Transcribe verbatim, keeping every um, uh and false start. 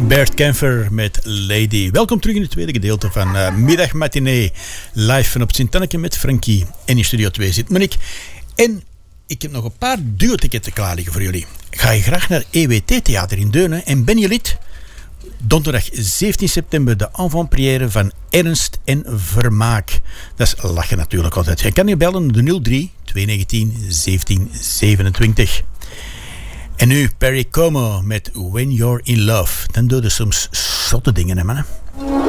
Bert Kaempfer met Lady. Welkom terug in het tweede gedeelte van uh, Middagmatinee. Live vanop Sint-Anneke met Frankie. En in Studio twee zit Monique. En ik heb nog een paar duo-ticketten klaar liggen voor jullie. Ga je graag naar E W T-theater in Deurne en ben je lid? Donderdag zeventien september de avant-première van Ernst en Vermaak. Dat is lachen natuurlijk altijd. Je kan je bellen de nul drie twee negentien zeventien zevenentwintig. En nu Perry Como met When You're in Love. Dan doe je soms zotte dingen, hè mannen.